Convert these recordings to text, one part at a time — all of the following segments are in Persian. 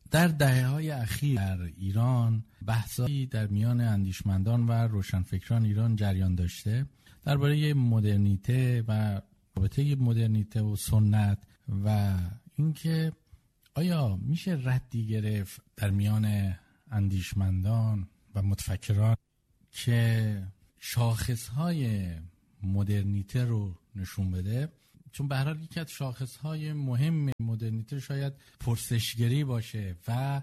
در دهه‌های اخیر در ایران بحثی در میان اندیشمندان و روشنفکران ایران جریان داشته درباره مدرنیته و رابطه مدرنیته و سنت و اینکه آیا میشه ردی گرفت در میان اندیشمندان و متفکران که شاخصهای مدرنیته رو نشون بده، چون به هر حال یکی از شاخصهای مهم مدرنیته شاید پرسشگری باشه و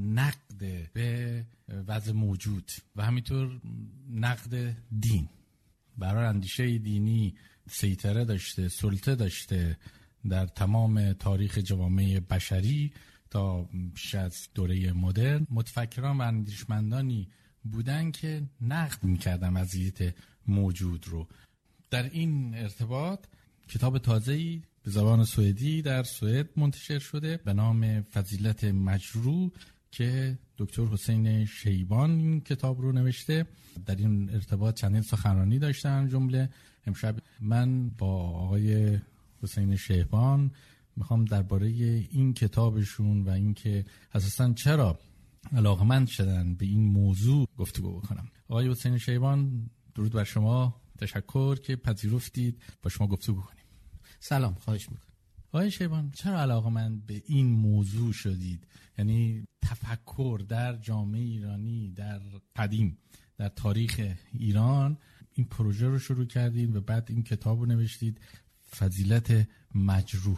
نقد به وضع موجود و همینطور نقد دین. برای اندیشه دینی سیطره داشته، سلطه داشته در تمام تاریخ جوامع بشری تا پیش از دوره مدرن. متفکران و اندیشمندانی بودن که نقد میکردن وضعیت موجود رو. در این ارتباط کتاب تازه‌ای به زبان سوئدی در سوئد منتشر شده به نام فضیلت مجروح که دکتر حسین شیبان این کتاب رو نوشته. در این ارتباط چندین سخنرانی داشتن، جمله امشب من با آقای حسین شیبان میخوام درباره این کتابشون و اینکه اساساً چرا علاقمند شدن به این موضوع گفتگو بکنم. آقای حسین شیبان، درود بر شما، تشکر که پذیرفتید با شما گفتگو کنیم. سلام، خواهش میکنم. آقای شیبان، چرا علاقمند به این موضوع شدید؟ یعنی تفکر در جامعه ایرانی در قدیم، در تاریخ ایران، این پروژه رو شروع کردید و بعد این کتاب رو نوشتید فضیلت مجروح.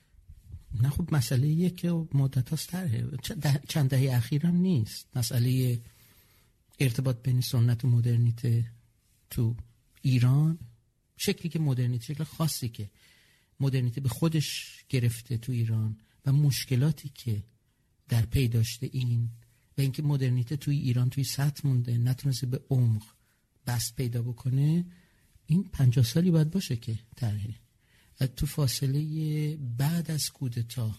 نه خب مسئله یه که مدت هاست چند دهه اخیرم نیست. مسئله ارتباط بین سنت و مدرنیته تو ایران، شکلی که مدرنیته، شکل خاصی که مدرنیته به خودش گرفته تو ایران و مشکلاتی که در پی داشته این و اینکه مدرنیته توی ایران توی سطح مونده، نتونسته به عمق بست پیدا بکنه، این 50 سالی باید باشه که طرحه. تو فاصله بعد از کودتا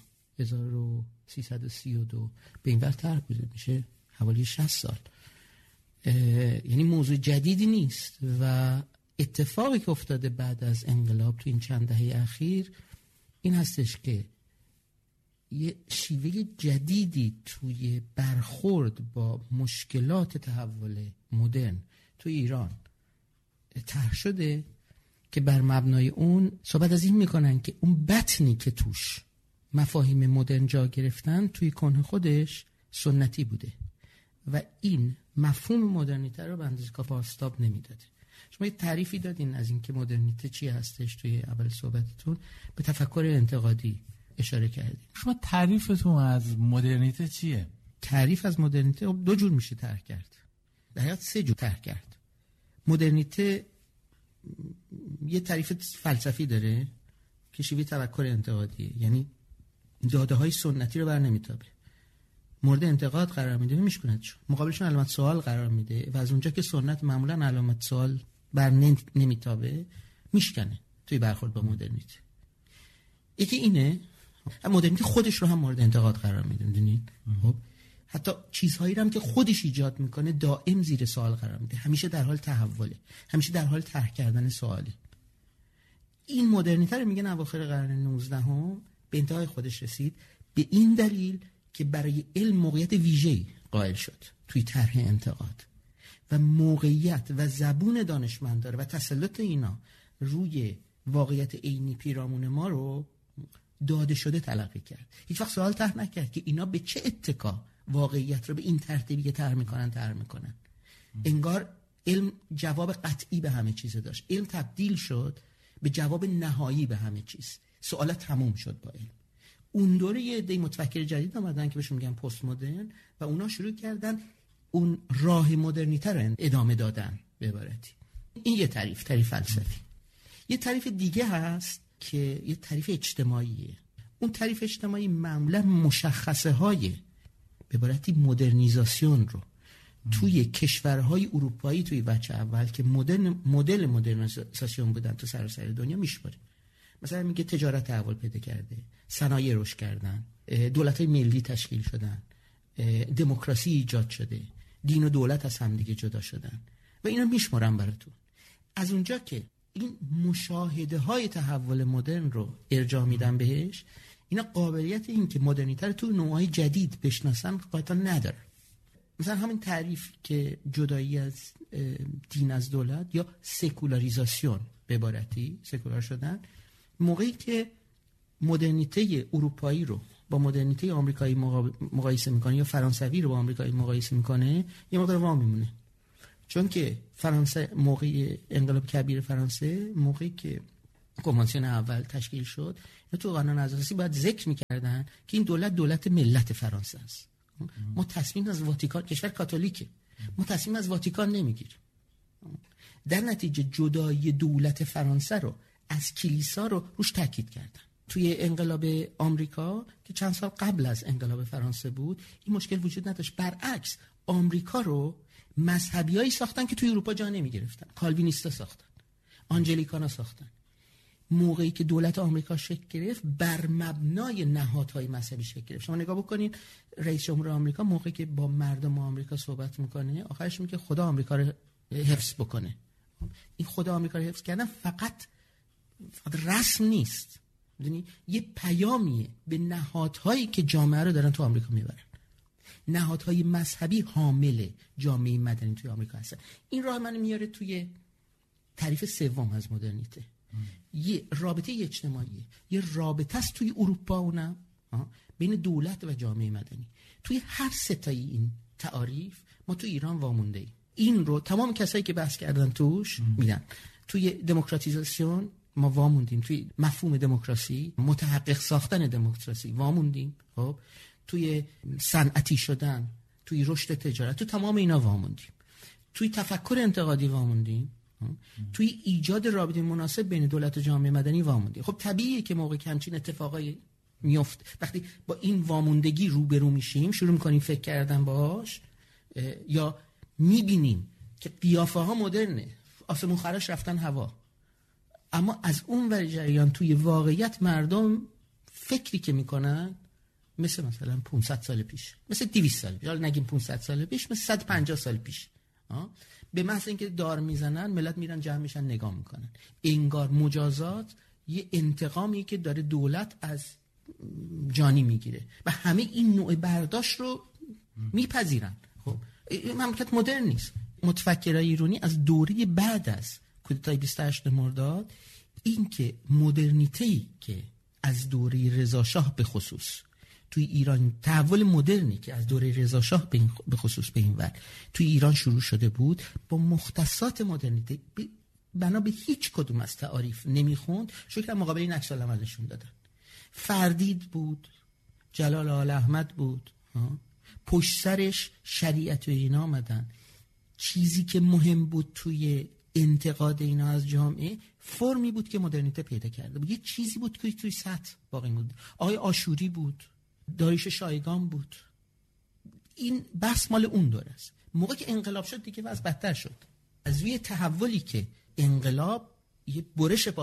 1332 به این ور طرح بوده، میشه حوالی 60 سال. یعنی موضوع جدیدی نیست و اتفاقی که افتاده بعد از انقلاب تو این چند دهه اخیر این هستش که یه شیوه جدیدی توی برخورد با مشکلات تحول مدرن تو ایران طرح شده که بر مبنای اون صحبت از این میکنن که اون بطنی که توش مفاهیم مدرن جا گرفتن توی کنه خودش سنتی بوده و این مفهوم مدرنیته رو به اندازه کافی آستاب نمیداده. شما یه تعریفی دادین از این که مدرنیته چی هستش توی اول صحبتتون، به تفکر انتقادی اشاره کردین. شما تعریفتون از مدرنیته چیه؟ تعریف از مدرنیته دو جور میشه طرح کرد، در حقیقت 3 جور طرح کرد. مدرنیته یه تعریف فلسفی داره که شیوه تفکر انتقادیه، یعنی داده های سنتی رو بر نمیتابه، مورد انتقاد قرار میده و میشکنه، مقابلشون علامت سوال قرار میده و از اونجا که سنت معمولا علامت سوال بر نمیتابه میشکنه توی برخورد با مدرنیته. یکی اینه، مدرنیته خودش رو هم مورد انتقاد قرار میده، میدونین؟ خب حتی چیزهایی رو هم که خودش ایجاد میکنه دائم زیر سوال قرار میده، همیشه در حال تحوله، همیشه در حال طرح کردن سواله. این مدرنیته رو میگن اواخر قرن 19 به انتهای خودش رسید، به این دلیل که برای علم موقعیت ویژه‌ای قائل شد توی طرح انتقاد و موقعیت و زبون دانشمندان و تسلط اینا روی واقعیت عینی پیرامون ما رو داده شده تلقی کرد. هیچ وقت سوال طرح نکرد که اینا به چه اتکا واقعیت رو به این ترتیبی که طرح میکنن. انگار علم جواب قطعی به همه چیز داشت، علم تبدیل شد به جواب نهایی به همه چیز، سوال تموم شد با علم. اون دوره یه عده متفکر جدید آمدن که بهشون میگن پست مدرن و اونا شروع کردن اون راه مدرنیته رو ادامه دادن به عبارتی. این یه تعریف فلسفی. یه تعریف دیگه هست که یه تعریف اجتماعیه. اون تعریف اجتماعی معمولا مشخصه های به عبارتی مدرنیزاسیون رو توی کشورهای اروپایی توی بچه اول که مدل مدرنیزاسیون بودن تو سراسر دنیا میشماره. مثلا میگه تجارت تحول پیدا کرده، صنایع رشد کردن، دولت‌های ملی تشکیل شدن، دموکراسی ایجاد شده، دین و دولت از همدیگه جدا شدن و اینا میشمارم براتون. از اونجا که این مشاهده های تحول مدرن رو ارجاع میدن بهش، اینا قابلیت این که مدرنیته رو تو نوعای جدید بشناسن قاطعا نداره. مثلا همین تعریف که جدایی از دین از دولت یا سکولاریزاسیون به عبارتی سکولار شدن، موقعی که مدرنیته اروپایی رو با مدرنیته آمریکایی مقایسه میکنه یا فرانسوی رو با آمریکایی مقایسه میکنه یه مقدار وا میمونه. چون که فرانسه موقع انقلاب کبیر فرانسه، موقعی که کنوانسیون اول تشکیل شد، تو قانون اساسی باید ذکر میکردن که این دولت ملت فرانسه است. ما تصمیم از واتیکان، کشور کاتولیکه، ما تصمیم از واتیکان نمیگیریم. در نتیجه جدایی دولت فرانسه رو از کلیسا رو روش تاکید کردن. توی انقلاب آمریکا که چند سال قبل از انقلاب فرانسه بود این مشکل وجود نداشت. برعکس آمریکا رو مذهبیایی ساختن که توی اروپا جا نمیگرفتن. کالوینیستا ساختن، آنجلیکانا ساختن. موقعی که دولت آمریکا شکل گرفت بر مبنای نهادهای مذهبی شکل گرفت. شما نگاه بکنید رئیس جمهور آمریکا موقعی که با مردم آمریکا صحبت میکنه آخرش میگه خدا آمریکا رو حفظ بکنه. این خدا آمریکا رو حفظ کردن فقط رسم نیست، یعنی یه پیامیه به نهادهایی که جامعه رو دارن تو آمریکا میبرن. نهادهای مذهبی حامل جامعه مدنی توی آمریکا هستن. این راه منو میاره توی تعریف سوم از مدرنیته. یه رابطه اجتماعی، یه رابطه است توی اروپا اونم بین دولت و جامعه مدنی. توی هر ستایی این تعاریف ما توی ایران وامونده ایم. این رو تمام کسایی که بحث کردن توش میدن. توی دموکراتیزاسیون ما واموندیم، توی مفهوم دموکراسی، متحقق ساختن دموکراسی واموندیم. خب توی صنعتی شدن، توی رشد تجارت، تو تمام اینا واموندیم. توی تفکر انتقادی واموندیم. توی ایجاد رابطه مناسب بین دولت و جامعه مدنی واموندیم. خب طبیعیه که موقع همچین اتفاقایی میفت، وقتی با این واموندگی روبرو میشیم شروع میکنیم فکر کردن باهاش، یا میبینیم که قیافه ها مدرنه، آسمون خراش رفتن هوا، اما از اون ور جریان توی واقعیت مردم فکری که میکنن مثلا 500 سال پیش، مثل 200 سال پیش، حالا نگیم 500 سال پیش، مثل 150 سال پیش. به محض اینکه دار میزنن ملت میرن جمع میشن نگاه میکنن. انگار مجازات یه انتقامی که داره دولت از جانی میگیره و همه این نوع برداشت رو میپذیرن. خب مملکت مدرن نیست. متفکرای ایرانی از دوره بعد از کودتای 28 مرداد این که مدرنیته‌ای که از دوره رضا شاه به خصوص توی ایران، تحول مدرنی که از دوره رضا شاه به خصوص به این ور توی ایران شروع شده بود، با مختصات مدرنیته بنا به هیچ کدوم از تعاریف نمیخوند. شکل مقابل این عکس العمل نشون دادن. فردید بود، جلال آل احمد بود، پشت سرش شریعت و اینا آمدن. چیزی که مهم بود توی انتقاد اینا از جامعه فرمی بود که مدرنیته پیدا کرده بود. یه چیزی بود که توی سطح باقی بود. آقای آشوری بود، داریوش شایگان بود. این بحث مال اون دوره است. موقع که انقلاب شد دیگه وضع بدتر شد. از روی تحولی که انقلاب یه برش با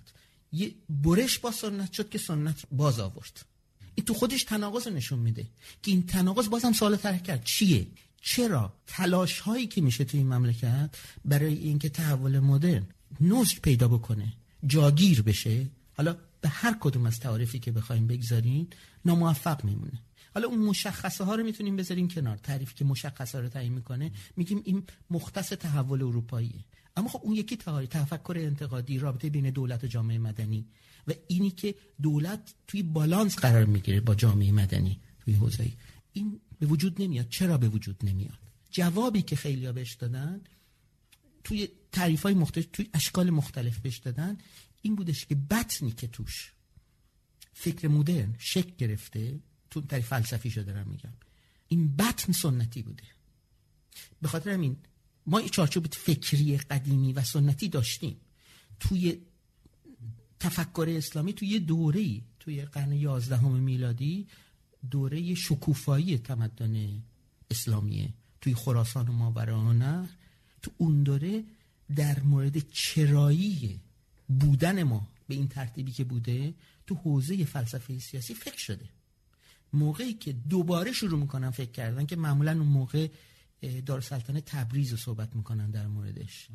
سنت شد که سنت باز آورد. این تو خودش تناقض نشون میده که این تناقض بازم سوال طرح کرد چیه؟ چرا تلاش هایی که میشه توی این مملکت برای اینکه تحول مدرن نضج پیدا بکنه، جاگیر بشه، حالا به هر کدوم از تعاریفی که بخوایم بگذارین ناموفق میمونه. حالا اون مشخصه ها رو میتونیم بذاریم کنار. تعریفی که مشخصه رو تعیین میکنه میگیم این مختص تحول اروپاییه. اما خب اون یکی تعاریف تفکر انتقادی، رابطه بین دولت و جامعه مدنی و اینی که دولت توی بالانس قرار میگیره با جامعه مدنی توی حوزه‌ای، این به وجود نمیاد. چرا به وجود نمیاد؟ جوابی که خیلی‌ها بهش دادن توی تعریف‌های مختلف، توی اشکال مختلف بهش دادن این بودش که بطنی که توش فکر مدرن شکل گرفته، تو تعریف فلسفیشو دارم میگم، این بطن سنتی بوده. به خاطر همین ما این چارچوب فکری قدیمی و سنتی داشتیم. توی تفکر اسلامی توی یه دوره‌ای توی قرن 11 میلادی، دوره شکوفایی تمدن اسلامیه توی خراسان و ماوراءالنهر، تو اون دوره در مورد چرایی بودن ما به این ترتیبی که بوده تو حوزه فلسفه سیاسی فکر شده. موقعی که دوباره شروع میکنن فکر کردن که معمولا اون موقع دارالسلطنه تبریز رو صحبت میکنن در موردش،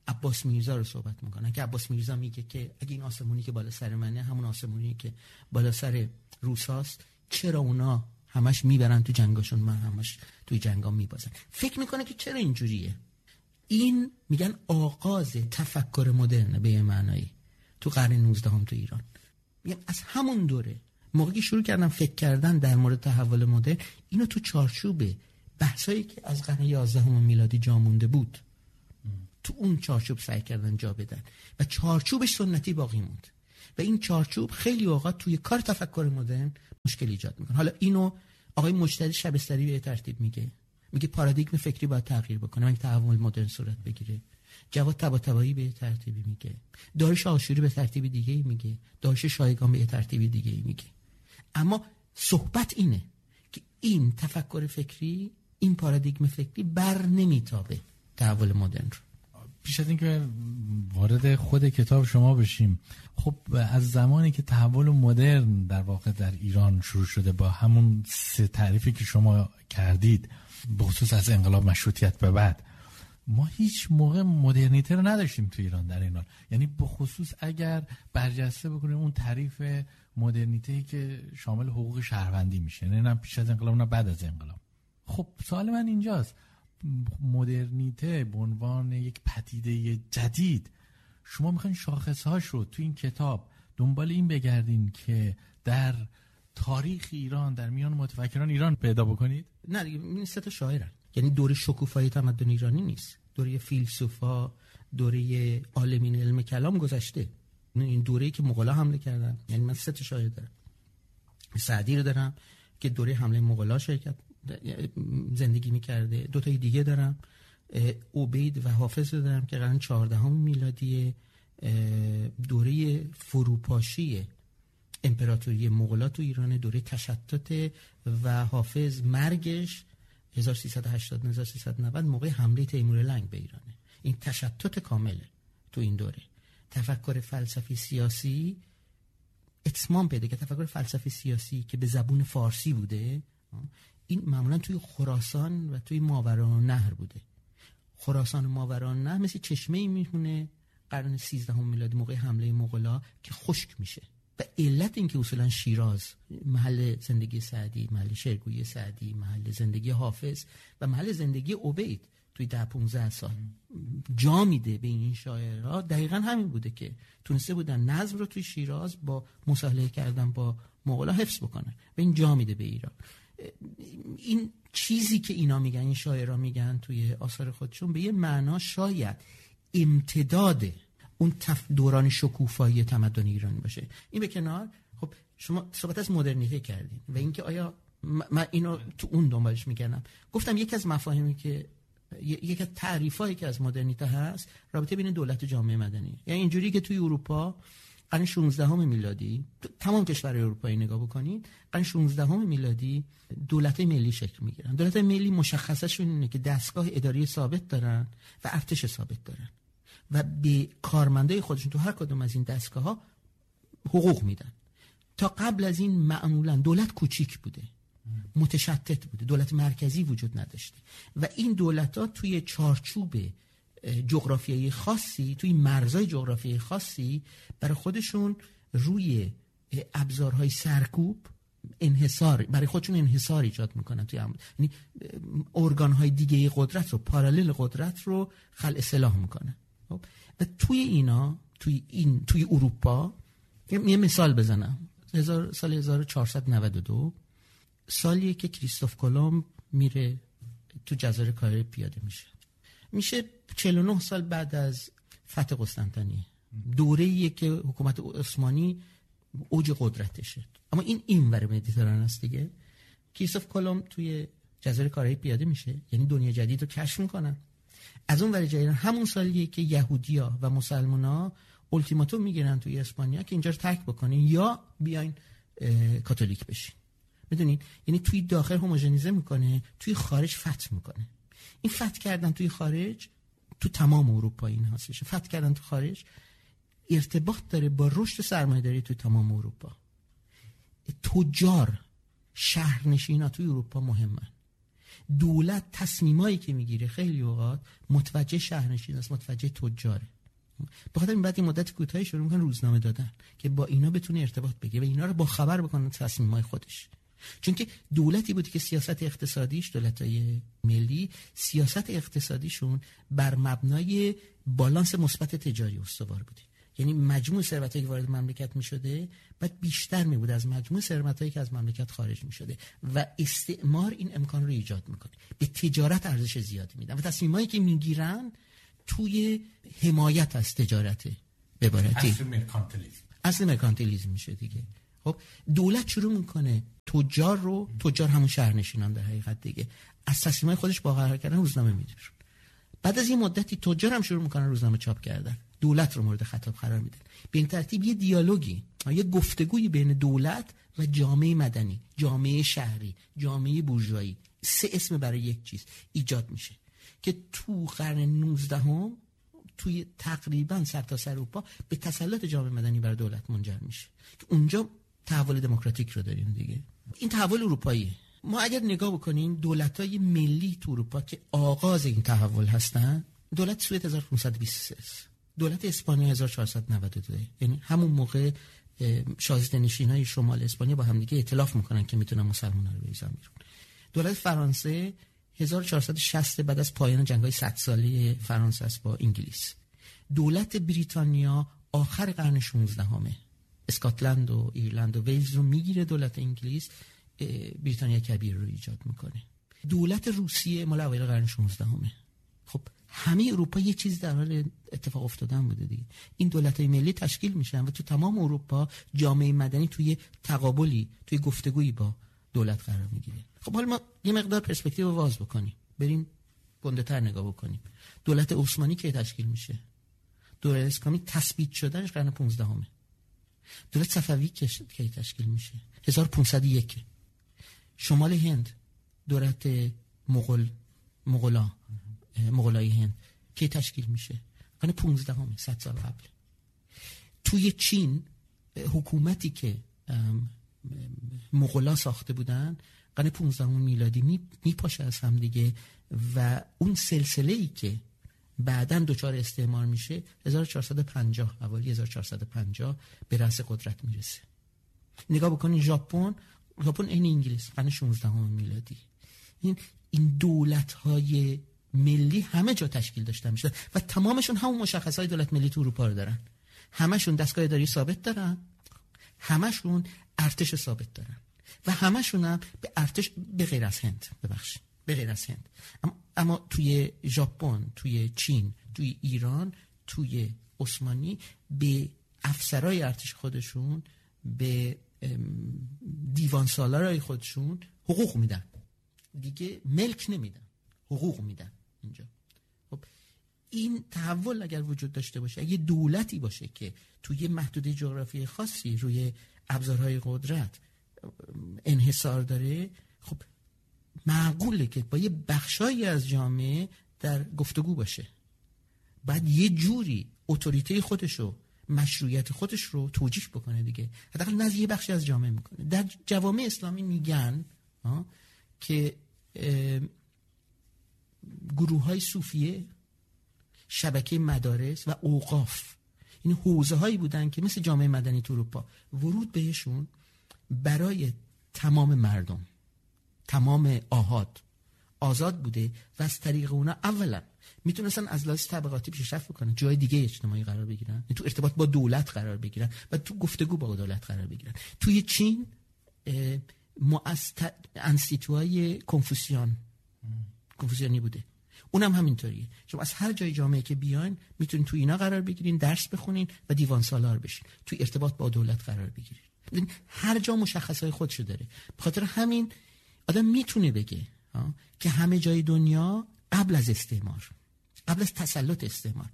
عباس میرزا رو صحبت میکنن که عباس میرزا میگه که اگه این آسمونی که بالا سر منه همون آسمونی که بالا سر روساست، چرا اونا همش میبرن تو جنگاشون، من همش توی جنگام میبازن. فکر میکنه که چرا اینجوریه. این میگن آغاز تفکر مدرن به معنایی تو قرن 19 هم تو ایران. میگن از همون دوره موقعی شروع کردن فکر کردن در مورد تحول مدرن، اینو تو چارچوب بحثایی که از قرن 11 میلادی جا مونده بود تو اون چارچوب سعی کردن جا بدن و چارچوبش سنتی باقی موند و این چارچوب خیلی اوقات توی کار تفکر مدرن مشکل ایجاد میکنه. حالا اینو آقای مجتهد شبستری به ترتیب میگه پارادایگم فکری باید تغییر بکنه، من تحول مدرن صورت بگیره. جواد طباطبایی به ترتیبی میگه، داریوش آشوری به ترتیب دیگه‌ای میگه، داریوش شایگان به ترتیب دیگه‌ای میگه. اما صحبت اینه که این تفکر فکری، این پارادایگم فکری بر نمیتابه تحول مدرن رو. پیش از اینکه وارد خود کتاب شما بشیم، خب از زمانی که تحول مدرن در واقع در ایران شروع شده با همون سه تعریفی که شما کردید بخصوص از انقلاب مشروطیت به بعد، ما هیچ موقع مدرنیته رو نداشتیم تو ایران در این حال. یعنی بخصوص اگر برجسته بکنیم اون تعریف مدرنیته‌ای که شامل حقوق شهروندی میشه، نه پیش از انقلاب نه بعد از انقلاب. خب سوال من اینجاست، مدرنیته به عنوان یک پدیده جدید، شما میخواین شاخصهاش رو تو این کتاب دنبال این بگردین که در تاریخ ایران در میان متفکران ایران پیدا بکنید؟ نه دیگه، این سه تا شاعرن. یعنی دوره شکوفایی تمدن ایرانی نیست، دوره فیلسوفا، دوره عالمین علم کلام گذشته. این دوره‌ای که مغول‌ها حمله کردن. یعنی من سه تا شاعر دارم. سعدی رو دارم که دوره حمله مغول‌ها شرکت زندگی می‌کرده. دو تای دیگه دارم، عبید و حافظ رو دارم که قرن 14 میلادی، دوره فروپاشی امپراتوری مغول‌ها تو ایران، دوره تشتت و حافظ مرگش 1380 1390 موقع حمله تیمورلنگ به ایرانه. این تشتت کامله تو این دوره. تفکر فلسفی سیاسی اتمام پیدا که تفکر فلسفی سیاسی که به زبون فارسی بوده، این معمولا توی خراسان و توی ماورالنهر بوده. خراسان و ماورالنهر مثل چشمه‌ای میمونه قرن 13 میلادی موقع حمله مغول‌ها که خشک میشه. و علت این که اصولا شیراز محل زندگی سعدی، محل شعرگویی سعدی، محل زندگی حافظ و محل زندگی عبید توی 10-15 سال جا میده به این شاعرها، دقیقا همین بوده که تونسته بودن نظم رو توی شیراز با مصالحه کردن با مغول‌ها حفظ بکنن و این جا میده به ایران. این چیزی که اینا میگن، این شاعرها میگن توی آثار خودشون، به یه معنا شاید امتداد اون دوران شکوفایی تمدن ایرانی باشه. این به کنار، خب شما صحبت از مدرنیته کردین و اینکه آیا من اینو تو اون دنبالش میکنم. گفتم یکی از مفاهیمی که یکی از تعریفایی که از مدرنیته هست رابطه بین دولت و جامعه مدنی. یعنی اینجوری که توی اروپا قرن 16 میلادی تمام کشورهای اروپایی نگاه بکنید، قرن 16 میلادی دولت ملی شکل میگیرن. دولت ملی مشخصشون اینه که دستگاه اداری ثابت دارن و ارتش ثابت دارن و به کارمندای خودشون تو هر کدوم از این دستگاه‌ها حقوق میدن. تا قبل از این معمولا دولت کوچیک بوده، متشتت بوده، دولت مرکزی وجود نداشته و این دولت‌ها توی چارچوب جغرافیایی خاصی، توی مرزهای جغرافیایی خاصی برای خودشون روی ابزارهای سرکوب انحصار، برای خودشون انحصار ایجاد میکنن توی یعنی ارگان‌های دیگه قدرت رو، پارالل قدرت رو خلع سلاح میکنن. و توی اینا، توی اروپا، یه مثال بزنم، سال 1492 سالیه که کریستوف کلمب میره تو جزایر کارائیب پیاده میشه 49 سال بعد از فتح قسطنطنیه، دوره‌ایه که حکومت عثمانی اوج قدرتشه. اما این ور مدیترانه است دیگه. کریستوف کلمب توی جزایر کارائیب پیاده میشه، یعنی دنیا جدید رو کشف میکنن. از اون ور جریان همون سالیه که یهودیا و مسلمونا التیماتوم میگیرن توی اسپانیا که اینجا رو ترک بکنین یا بیاین کاتولیک بشین. میدونین، یعنی توی داخل هوموژنیزه میکنه، توی خارج فتح میکنه. این فتح کردن توی خارج تو تمام اروپا این هستش. فتح کردن تو خارج ارتباط داره با رشد سرمایه‌داری تو تمام اروپا. تجار، شهرنشینا توی اروپا مهمن. دولت تصمیمایی که میگیره خیلی اوقات متوجه شهرنشین است، متوجه تجاره. بخاطر این بعد این مدت کوتاهی شروع میکنن روزنامه دادن که با اینا بتونه ارتباط بگیره و اینا رو با خبر بکنه تصمیمای خودش. چون که دولتی بود که سیاست اقتصادیش، دولت‌های ملی سیاست اقتصادیشون بر مبنای بالانس مثبت تجاری استوار بوده. یعنی مجموع ثروتایی که وارد مملکت می‌شده بعد بیشتر می‌بود از مجموع ثروتایی که از مملکت خارج می‌شده و استعمار این امکان رو ایجاد می‌کنه. به تجارت ارزش زیادی میدن و تصمیمایی که می‌گیرن توی حمایت از تجارت به عبارتی اصل مرکانتیلیسم میشه دیگه. خب دولت شروع میکنه تجار همون شهرنشینان در حقیقت دیگه از تصمیمای خودش با قرار کردن روزنامه میده. بعد از این مدتی تجار هم شروع میکنن روزنامه چاپ کردن، دولت رو مورد خطاب قرار میدن. به این ترتیب یه دیالوگی، یه گفتگویی بین دولت و جامعه مدنی، جامعه شهری، جامعه بورژوایی، سه اسم برای یک چیز ایجاد میشه که تو قرن 19 توی تقریبا سرتاسر اروپا به تسلط جامعه مدنی بر دولت منجر میشه که اونجا تحول دموکراتیک رو داریم دیگه. این تحول اروپاییه. ما اگر نگاه بکنیم دولت‌های ملی تو اروپا که آغاز این تحول هستن، دولت سوئد 1523، دولت اسپانیا 1492، یعنی همون موقع شاهزاده‌نشینای شمال اسپانیا با هم دیگه ائتلاف میکنن که میتونن مسلمان‌ها رو بریزن بیرون. دولت فرانسه 1460 بعد از پایان جنگ‌های 100 ساله فرانسه است با انگلیس. دولت بریتانیا آخر قرن 16 اسکاتلند و ایرلند و ویلز رو میگیره، دولت انگلیس بریتانیا کبیر رو ایجاد میکنه. دولت روسیه مال اوایل قرن 16. خب همه اروپا یه چیز در حال اتفاق افتادن بوده دیگه. این دولت‌های ملی تشکیل میشن و تو تمام اروپا جامعه مدنی توی تقابلی، توی گفتگویی با دولت قرار میگیره. خب حالا ما یه مقدار پرسپکتیو واز بکنیم، بریم گنده‌تر نگاه بکنیم. دولت عثمانی کی تشکیل میشه؟ دولت اسلامی تثبیت شدنش قرن 15. دولت صفوی کی تشکیل میشه؟ 1501. شمال هند دولت مغولای هند کی تشکیل میشه؟ قرن 15، 100 سال قبل. توی چین حکومتی که مغولا ساخته بودن قرن 15 میلادی میپاشه از هم دیگه و اون سلسله‌ای که بعداً دوچار استعمار میشه 1450 اوایل 1450 به رأس قدرت میرسه. نگاه بکنین ژاپن این انگلیس قرن 16 میلادی. این دولت‌های ملی همه جا تشکیل داشته میشه و تمامشون همون مشخصات دولت ملی تو اروپا رو دارن. همشون دستگاه اداری ثابت دارن، همشون ارتش ثابت دارن و همشون هم به ارتش به غیر از هند، به غیر از هند. اما توی ژاپن، توی چین، توی ایران، توی عثمانی به افسرهای ارتش خودشون، به دیوان سالارای خودشون حقوق میدن دیگه، ملک نمیدن، حقوق میدن اینجا. خب این تحول اگر وجود داشته باشه، اگه دولتی باشه که توی محدوده جغرافی خاصی روی ابزارهای قدرت انحصار داره، خب معقوله که با یه بخشایی از جامعه در گفتگو باشه، بعد یه جوری اتوریته خودشو، مشروعیت خودش رو توجیه بکنه دیگه، حداقل نزد یه بخشی از جامعه میکنه. در جوامع اسلامی میگن که گروه‌های صوفیه، شبکه مدارس و اوقاف، این حوزه هایی بودن که مثل جامعه مدنی تو اروپا ورود بهشون برای تمام مردم، تمام آحاد آزاد بوده و از طریق اونا اولا میتونستن از لحاظ طبقاتی پیشرفت بکنن، جای دیگه اجتماعی قرار بگیرن، تو ارتباط با دولت قرار بگیرن و تو گفتگو با دولت قرار بگیرن. توی چین انستیتوهای کنفوسیانی بوده، اونم همینطوریه. شما از هر جای جامعه که بیاین میتونین تو اینا قرار بگیرین، درس بخونین و دیوان سالار بشین، تو ارتباط با دولت قرار بگیرین. ببین هر جا مشخصای خودشو داره. به خاطر همین آدم میتونه بگه که همه جای دنیا قبل از استعمار، قبل از تسلط استعمار،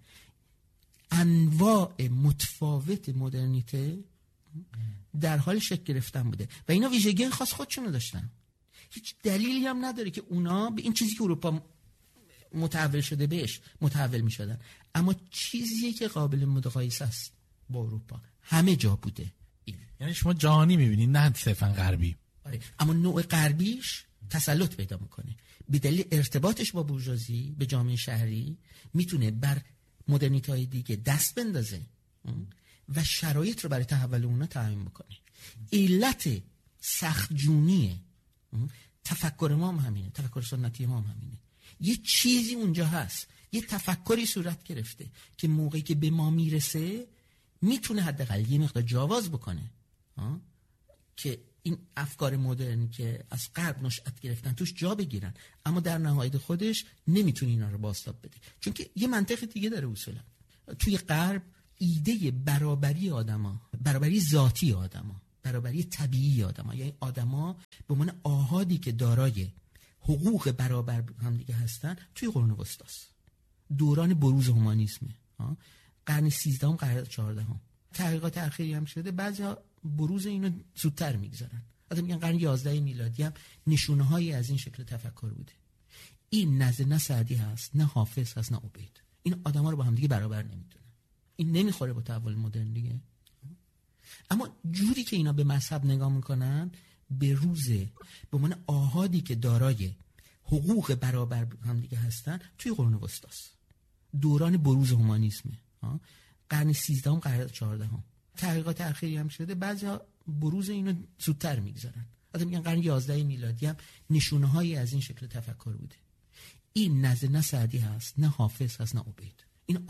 انواع متفاوت مدرنیته در حال شکل گرفتن بوده و اینا ویژگی خاص خودشونو داشتن. هیچ دلیلی هم نداره که اونا به این چیزی که اروپا متحول شده بهش متحول می شدن، اما چیزیه که قابل مقایسه است با اروپا، همه جا بوده. یعنی شما جهانی میبینید نه صرفا غربی. آره. اما نوع غربیش تسلط پیدا میکنه. به دلیل ارتباطش با بورژوازی، به جامعه شهری، میتونه بر مدرنیته‌های دیگه دست بندازه و شرایط رو برای تحول اونها تعیین بکنه. علت سخت جونی تفکر ما هم همینه، تفکر سنتی ما هم همینه. یه چیزی اونجا هست، یه تفکری صورت گرفته که موقعی که به ما میرسه میتونه حداقل یه مقدار جاواز بکنه که این افکار مدرنی که از غرب نشأت گرفتن توش جا بگیرن، اما در نهایت خودش نمیتونه اینا رو بازتاب بده. چون که یه منطق دیگه داره اصولا. توی غرب ایده برابری آدما، برابری ذاتی آدما، برابری طبیعی آدما، یعنی آدما به عنوان آحادی که دارای حقوق برابر هم دیگه هستن، توی قرون وسطاست، دوران بروز هومانیسمه، قرن 13 قرن 14. تحقیقات اخیری هم شده، بعضیا بروز اینو زودتر میگذارن، حتی میگن قرن 11 میلادی هم نشونه‌هایی از این شکل تفکر بوده. این نه سعدی هست، نه حافظ هست، نه عبید. این آدما رو با هم دیگه برابر نمیدونه. این نمیخوره با تحول مدرن دیگه. اما جوری که اینا به مذهب نگاه میکنن، به روزه به عنوان آحادی که دارای حقوق برابر هم دیگه هستن، توی قرون وسطاست، دوران بروز هومانیسمه، قرن 13 قرن 14. تحقیقات اخیری هم شده، بعضیا بروز اینو زودتر میگذارن، حتی میگن قرن 11 میلادی هم نشونه‌هایی از این شکل تفکر بوده. این نه سعدی هست، نه حافظ هست، نه عبید.